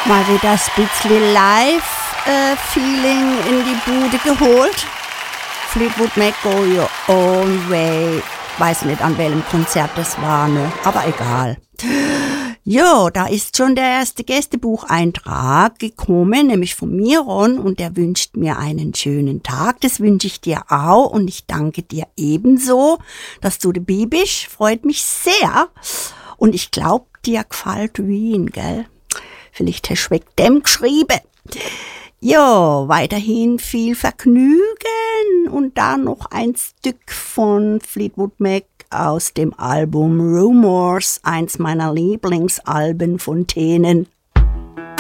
Mal wieder das bisschen Live-Feeling in die Bude geholt. Fleetwood Mac, Go Your Own Way. Weiß nicht, an welchem Konzert das war, ne? Aber egal. Jo, da ist schon der erste Gästebucheintrag gekommen, nämlich von Miron, und der wünscht mir einen schönen Tag. Das wünsche ich dir auch und ich danke dir ebenso, dass du dabei bist. Freut mich sehr. Und ich glaube, dir gefällt Wien, gell? Vielleicht hast du wegen dem geschrieben. Ja, weiterhin viel Vergnügen und dann noch ein Stück von Fleetwood Mac aus dem Album Rumors, eins meiner Lieblingsalben von denen.